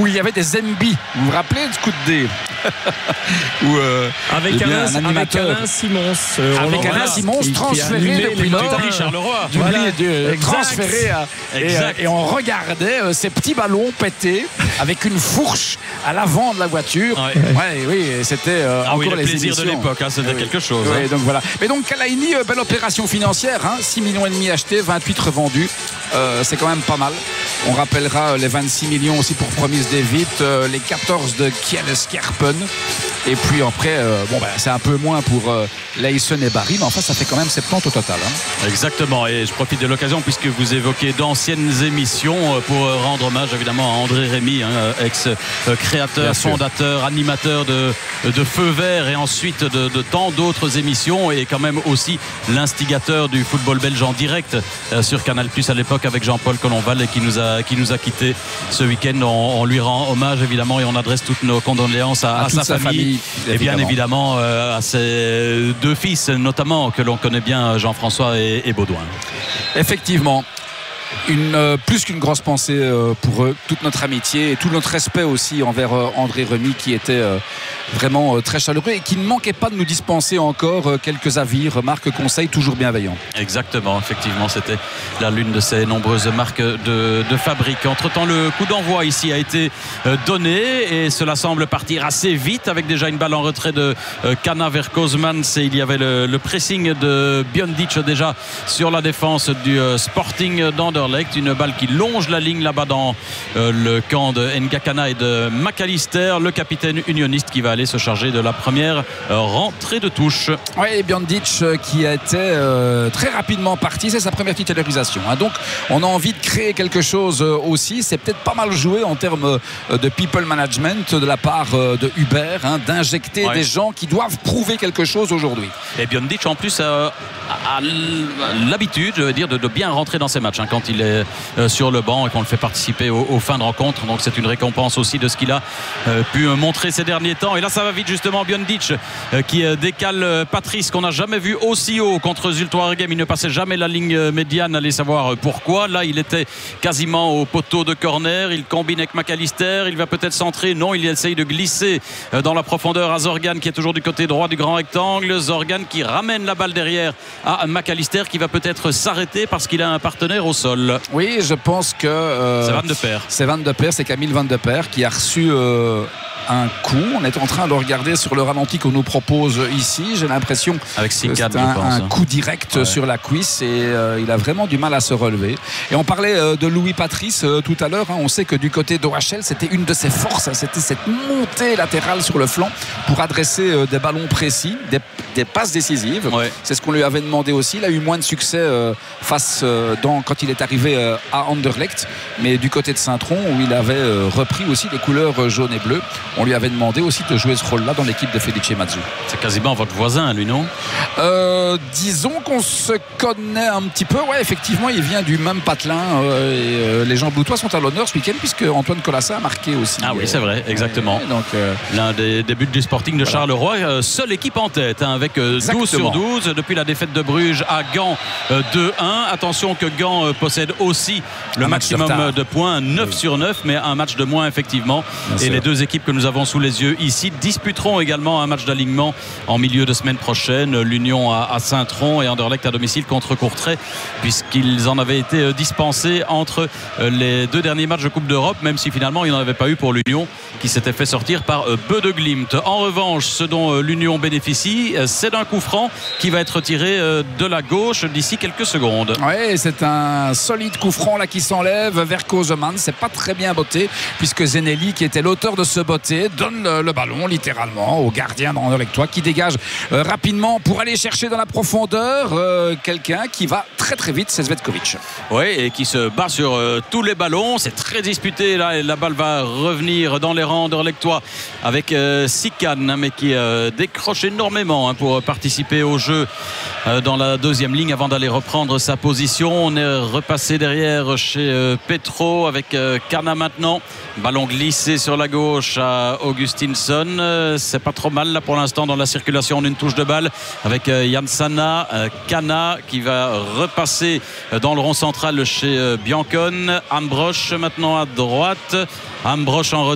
où il y avait des Zembi. Vous vous rappelez de ce coup de dé avec Alain Simons. Avec Alain Simons, transféré depuis Charleroi. Transféré et on regardait ces petits ballons pétés avec une fourche à l'avant de la voiture. Oui, c'était encore le plaisir de l'époque, c'était quelque chose. Oui, donc voilà. Mais donc Kalaini, belle opération financière, 6,5 millions achetés, 28 revendus. C'est quand même pas mal. On rappellera les 26 millions aussi pour Promise David, les 14 de Kiel Skerpen. Et puis après, c'est un peu moins pour Leisen et Barry, mais enfin ça fait quand même 70 au total. Exactement, et je profite de l'occasion puisque vous évoquez d'anciennes émissions pour rendre hommage évidemment à André Rémy, ex-créateur, fondateur, animateur de Feu Vert et ensuite de tant d'autres émissions, et quand même aussi l'instigateur du football belge en direct sur Canal+ à l'époque avec Jean-Paul Colomval, et qui nous a quittés ce week-end. On lui rend hommage évidemment et on adresse toutes nos condoléances à sa famille. Et bien évidemment à ses deux fils notamment que l'on connaît bien, Jean-François et Baudouin. Effectivement, plus qu'une grosse pensée pour eux, toute notre amitié et tout notre respect aussi envers André Rémy, qui était vraiment très chaleureux et qui ne manquait pas de nous dispenser encore quelques avis, remarques, conseils toujours bienveillants. Exactement, effectivement, c'était l'une de ces nombreuses marques de fabrique. Entre-temps, le coup d'envoi ici a été donné et cela semble partir assez vite avec déjà une balle en retrait de Kana vers Kozmans, et il y avait le pressing de Biondic déjà sur la défense du Sporting d'Anderlecht. Une balle qui longe la ligne là-bas dans le camp de Ngakana et de McAllister, le capitaine unioniste qui va aller se charger de la première rentrée de touche. Oui, Biondic qui a été très rapidement parti, c'est sa première titularisation. Donc on a envie de créer quelque chose aussi. C'est peut-être pas mal joué en termes de people management de la part de Hubert, d'injecter des gens qui doivent prouver quelque chose aujourd'hui. Et Biondic en plus a l'habitude, je veux dire, de bien rentrer dans ses matchs quand il est sur le banc et qu'on le fait participer aux fins de rencontre. Donc c'est une récompense aussi de ce qu'il a pu montrer ces derniers temps. Et là ça va vite justement, Biondic qui décale Patrice, qu'on n'a jamais vu aussi haut contre Zulte Waregem. Il ne passait jamais la ligne médiane, allez savoir pourquoi. Là il était quasiment au poteau de corner, il combine avec McAllister, il va peut-être centrer, non, il essaye de glisser dans la profondeur à Zorgan qui est toujours du côté droit du grand rectangle. Zorgan qui ramène la balle derrière à McAllister, qui va peut-être s'arrêter parce qu'il a un partenaire au sol. Oui, je pense que c'est Van de Peer. C'est Van de Peer, c'est Camille Van de Peer qui a reçu un coup. On est en train de regarder sur le ralenti qu'on nous propose ici. J'ai l'impression avec que c'est un coup direct sur la cuisse, et il a vraiment du mal à se relever. Et on parlait de Louis Patrice tout à l'heure. On sait que du côté d'OHL, c'était une de ses forces. C'était cette montée latérale sur le flanc pour adresser des ballons précis, des passes décisives. C'est ce qu'on lui avait demandé aussi. Il a eu moins de succès quand il est arrivé à Anderlecht, mais du côté de Saint-Tron, où il avait repris aussi les couleurs jaunes et bleues, on lui avait demandé aussi de jouer ce rôle-là dans l'équipe de Felice Mazzu. C'est quasiment votre voisin, lui, non? Disons qu'on se connaît un petit peu. Ouais, effectivement, il vient du même patelin. Et les gens bloutois sont à l'honneur ce week-end, puisque Antoine Colassa a marqué aussi. Ah oui, c'est vrai, exactement. Donc, l'un des buts du Sporting de Charleroi, seule équipe en tête, avec 12 sur 12 depuis la défaite de Bruges à Gand 2-1. Attention que Gand possède aussi le maximum de points, 9 sur 9, mais un match de moins effectivement. Et les deux équipes que nous avons sous les yeux ici disputeront également un match d'alignement en milieu de semaine prochaine. L'Union à Saint-Tron et Anderlecht à domicile contre Courtrai, puisqu'ils en avaient été dispensés entre les deux derniers matchs de Coupe d'Europe, même si finalement il n'en avait pas eu pour l'Union, qui s'était fait sortir par Beu de Glimt. En revanche, ce dont l'Union bénéficie, c'est d'un coup franc qui va être tiré de la gauche d'ici quelques secondes. Oui, c'est un solide coup franc là qui s'enlève vers Kozman. C'est pas très bien botté, puisque Zenelli, qui était l'auteur de ce botté, donne le ballon littéralement au gardien d'Anderlechtois, qui dégage rapidement pour aller chercher dans la profondeur quelqu'un qui va très très vite, c'est Zvetkovic. Oui, et qui se bat sur tous les ballons. C'est très disputé là, et la balle va revenir dans les rangs Anderlechtois avec Sikan, mais qui décroche énormément pour participer au jeu dans la deuxième ligne avant d'aller reprendre sa position. On est repassé derrière chez Petro avec Kana maintenant. Ballon glissé sur la gauche à Augustinsson. C'est pas trop mal là pour l'instant dans la circulation d'une touche de balle avec Jansana. Kana qui va repasser dans le rond central chez Biancon. Ambrosch maintenant à droite. Ambrosch en